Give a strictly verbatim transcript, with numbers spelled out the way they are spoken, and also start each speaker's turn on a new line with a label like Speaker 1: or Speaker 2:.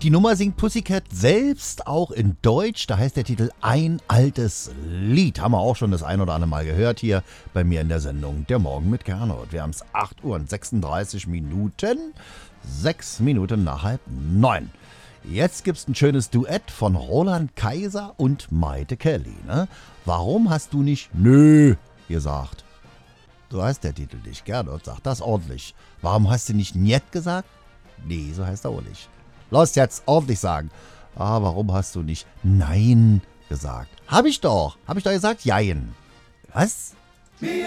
Speaker 1: Die Nummer singt Pussycat selbst auch in Deutsch. Da heißt der Titel Ein altes Lied. Haben wir auch schon das ein oder andere Mal gehört hier bei mir in der Sendung Der Morgen mit Gernot. Wir haben es acht Uhr und sechsunddreißig Minuten. Sechs Minuten nach halb neun. Jetzt gibt's ein schönes Duett von Roland Kaiser und Maite Kelly. Ne? Warum hast du nicht Nö gesagt? So heißt der Titel nicht. Gernot sagt das ordentlich. Warum hast du nicht Njet gesagt? Nee, so heißt er auch nicht. Los jetzt, ordentlich sagen. Ah, warum hast du nicht Nein gesagt? Hab ich doch. Hab ich doch gesagt, Jein. Was?